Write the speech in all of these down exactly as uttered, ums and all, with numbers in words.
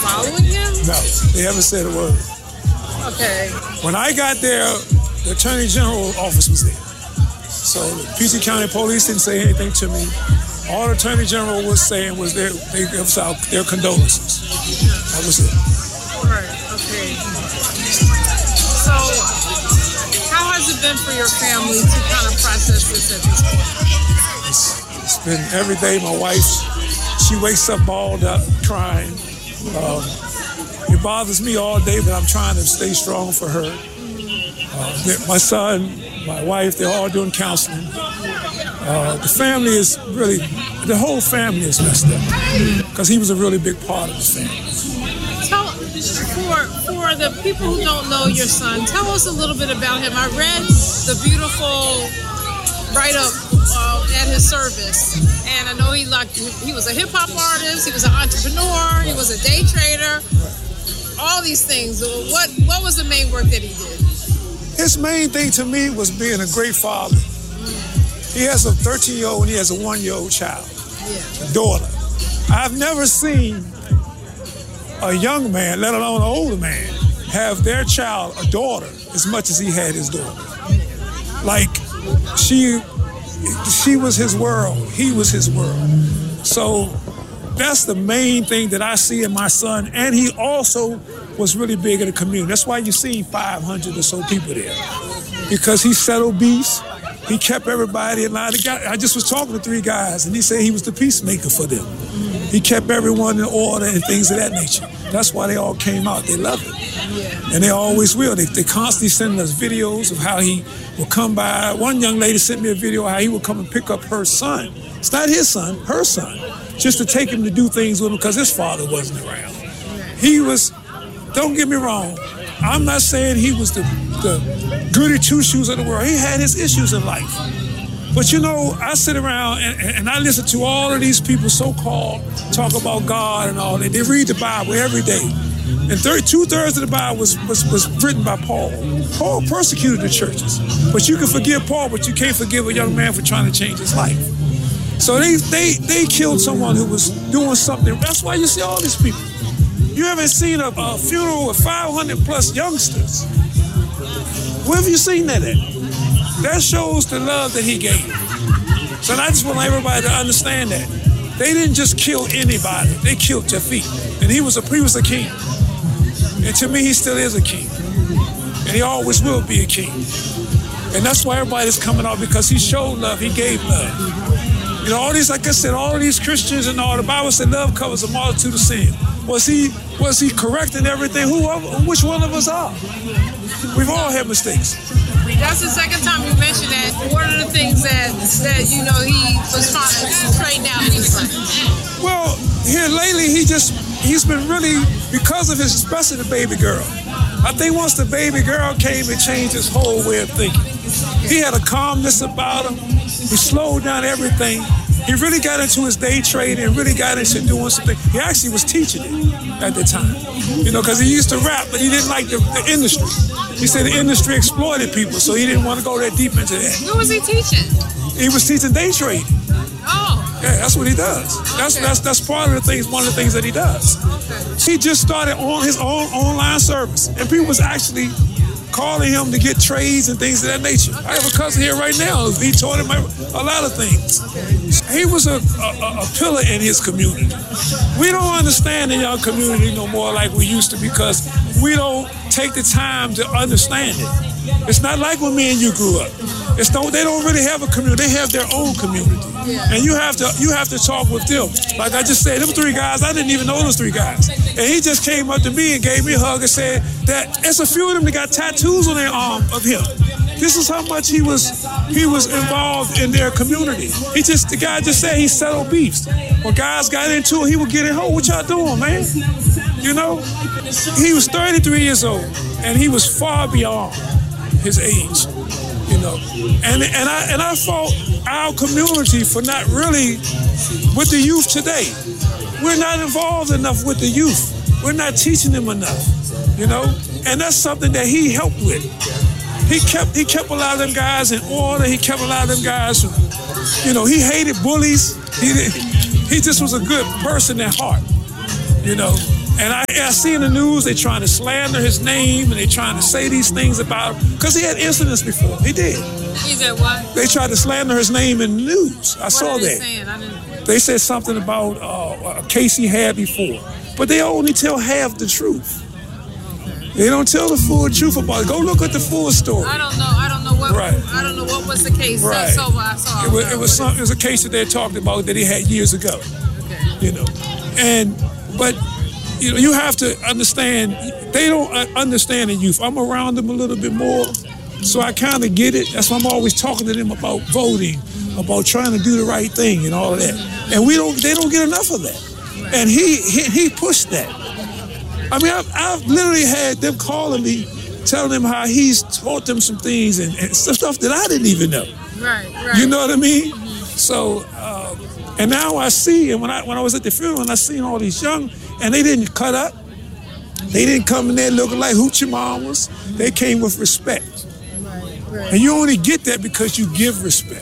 following him? No, they haven't said a word. Okay. When I got there, the Attorney General office was there. So the P C County Police didn't say anything to me. All the Attorney General was saying was their, they, it was out, their condolences. That was it. Right, okay. So, how has it been for your family to kind of process this at this point? It's, it's been every day. My wife, she wakes up balled up, crying. Um, it bothers me all day, but I'm trying to stay strong for her. Uh, my son, my wife, they're all doing counseling. Uh, the family is really, the whole family is messed up because he was a really big part of the family. Tell, for, for the people who don't know your son, tell us a little bit about him. I read the beautiful write-up uh, at his service, and I know he like he was a hip-hop artist, he was an entrepreneur, he was a day trader, all these things. What, what was the main work that he did? His main thing to me was being a great father. He has a thirteen-year-old and he has a one-year-old child, yeah. a daughter. I've never seen a young man, let alone an older man, have their child, a daughter, as much as he had his daughter. Like, she, she was his world. He was his world. So that's the main thing that I see in my son. And he also was really big in the community. That's why you see five hundred or so people there, because he settled beefs. He kept everybody in line. I just was talking to three guys, and he said he was the peacemaker for them. He kept everyone in order and things of that nature. That's why they all came out. They love it. Yeah. And they always will. They, they constantly sending us videos of how he would come by. One young lady sent me a video of how he would come and pick up her son. It's not his son, her son, just to take him to do things with him because his father wasn't around. He was, don't get me wrong, I'm not saying he was the, the goody two-shoes of the world. He had his issues in life. But you know, I sit around and, and I listen to all of these people so-called talk about God and all that. They read the Bible every day. And third, two-thirds of the Bible was, was, was written by Paul. Paul persecuted the churches. But you can forgive Paul, but you can't forgive a young man for trying to change his life. So they, they, they killed someone who was doing something. That's why you see all these people. You haven't seen a, a funeral with five hundred plus youngsters. Where have you seen that at? That shows the love that he gave. So I just want everybody to understand that. They didn't just kill anybody. They killed Tafik. And he was a, he was a king. And to me, he still is a king. And he always will be a king. And that's why everybody's coming out, because he showed love, he gave love. You know, all these, like I said, all of these Christians and all, the Bible said love covers a multitude of sin. Was he was he correcting everything? Who, which one of us are? We've all had mistakes. That's the second time you mentioned that. What are the things that, that you know, he was trying to straighten out in his life? Well, here lately, he just, he's been really, because of his, especially the baby girl. I think once the baby girl came, it changed his whole way of thinking. He had a calmness about him. He slowed down everything. He really got into his day trading and really got into doing something. He actually was teaching it at the time, you know, because he used to rap, but he didn't like the, the industry. He said the industry exploited people, so he didn't want to go that deep into that. Who was he teaching? He was teaching day trading. Oh. Yeah, that's what he does. Okay. That's that's that's part of the things, one of the things that he does. Okay. He just started on his own online service, and people was actually calling him to get trades and things of that nature. I have a cousin here right now. He taught him a lot of things. He was a, a, a pillar in his community. We don't understand the young community no more like we used to, because we don't take the time to understand it. It's not like when me and you grew up. It's don't, they don't really have a community. They have their own community. Yeah. And you have to you have to talk with them. Like I just said, them three guys, I didn't even know those three guys. And he just came up to me and gave me a hug and said that it's a few of them that got tattoos on their arm of him. This is how much he was he was involved in their community. He just the guy just said he settled beefs. When guys got into it, he would get in, oh, what y'all doing, man? You know? He was thirty-three years old, and he was far beyond his age. You know, and and I and I fault our community for not really with the youth today. We're not involved enough with the youth. We're not teaching them enough. You know, and that's something that he helped with. He kept he kept a lot of them guys in order. He kept a lot of them guys from, you know, he hated bullies. He he just was a good person at heart. You know, And I, I see in the news they trying to slander his name and they trying to say these things about him because he had incidents before. He did. He did what? They tried to slander his name in the news. I what saw are they that. Saying? I didn't... They said something about uh, a case he had before, but they only tell half the truth. Okay. They don't tell the full truth about it. Go look at the full story. I don't know. I don't know what. Right. I don't know what was the case. Right. So I saw. It was, it was some. It was a case that they talked about that he had years ago. Okay. You know, and but. You know, you have to understand, they don't understand the youth. I'm around them a little bit more, so I kind of get it. That's why I'm always talking to them about voting, about trying to do the right thing and all of that. And we don't, they don't get enough of that. And he he, he pushed that. I mean, I've, I've literally had them calling me, telling them how he's taught them some things and, and stuff that I didn't even know. Right, right. You know what I mean? Mm-hmm. So, uh, and now I see, and when I when I was at the funeral, and I seen all these young. And they didn't cut up. They didn't come in there looking like hoochie mamas. They came with respect. Right, right. And you only get that because you give respect.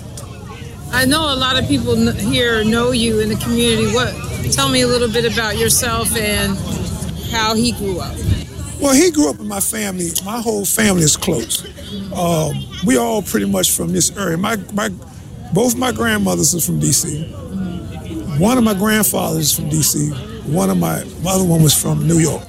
I know a lot of people here know you in the community. What? Tell me a little bit about yourself and how he grew up. Well, he grew up in my family. My whole family is close. Um, we all pretty much from this area. My, my, both my grandmothers are from D C. One of my grandfathers is from D C. One of my, my other one was from New York.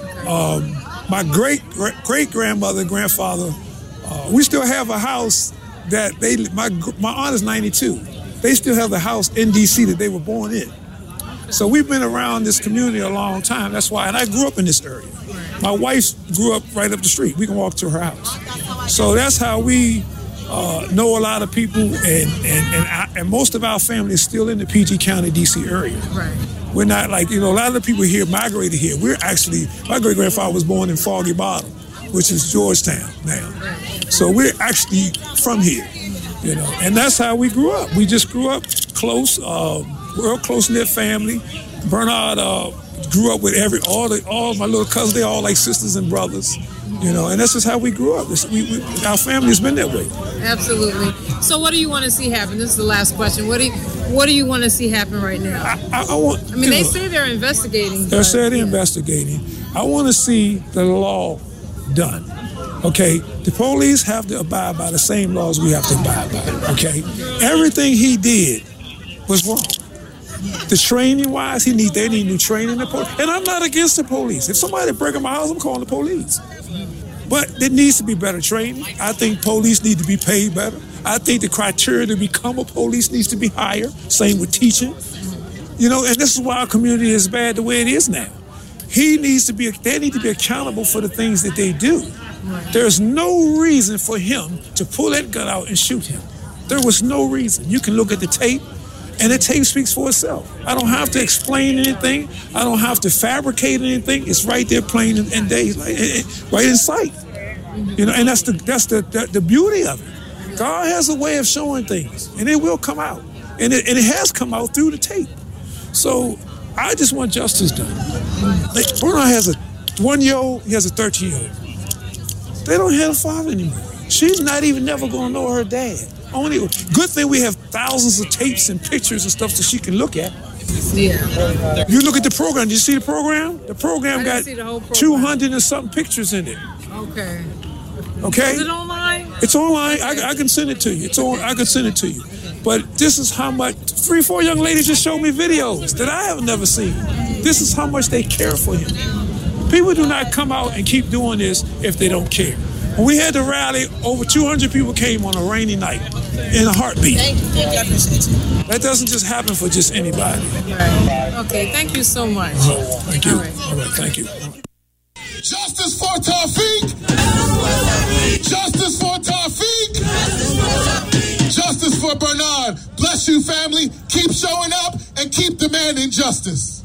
Um, my great great grandmother and grandfather, uh, we still have a house that they. My my aunt is ninety-two. They still have the house in D C that they were born in. So we've been around this community a long time. That's why, and I grew up in this area. My wife grew up right up the street. We can walk to her house. So that's how we uh, know a lot of people, and and and, I, and most of our family is still in the P G County, D C area. Right. We're not like, you know, a lot of the people here migrated here. We're actually, my great-grandfather was born in Foggy Bottom, which is Georgetown now. So we're actually from here, you know, and that's how we grew up. We just grew up close, uh, we're a close-knit family. Bernard uh, grew up with every, all the, all my little cousins, they all like sisters and brothers, you know, and that's just how we grew up. This, we, we, our family has been that way. Absolutely. So what do you want to see happen? This is the last question. What do you, what do you want to see happen right now? I, I, I, want, I mean, they know, say they're investigating. They say they're yeah. investigating. I want to see the law done. Okay, the police have to abide by the same laws we have to abide by. Okay, everything he did was wrong. The training wise, he need they need new training. And I'm not against the police. If somebody breaking my house, I'm calling the police. But there needs to be better training. I think police need to be paid better. I think the criteria to become a police needs to be higher. Same with teaching. You know, and this is why our community is bad the way it is now. He needs to be, they need to be accountable for the things that they do. There's no reason for him to pull that gun out and shoot him. There was no reason. You can look at the tape, and the tape speaks for itself. I don't have to explain anything. I don't have to fabricate anything. It's right there, plain and, and day, right in sight. You know, and that's the that's the, the the beauty of it. God has a way of showing things, and it will come out, and it, and it has come out through the tape. So I just want justice done. Like, Bruno has a one-year-old, he has a thirteen-year-old. They don't have a father anymore. She's not even never gonna know her dad. Only good thing we have thousands of tapes and pictures and stuff so she can look at. Yeah. You look at the program. Did you see the program? The program got two hundred and something pictures in it. Okay. Okay. Is it online? It's online. I, I can send it to you. It's on. I can send it to you. But this is how much. Three, four young ladies just showed me videos that I have never seen. This is how much they care for him. People do not come out and keep doing this if they don't care. When we had the rally, over two hundred people came on a rainy night in a heartbeat. That doesn't just happen for just anybody. Right. Okay, thank you so much. Uh-huh. Thank you. All right. All right, thank you. Justice for Tawfiq! Justice for Tawfiq! Justice for Bernard. Bless you, family. Keep showing up and keep demanding justice.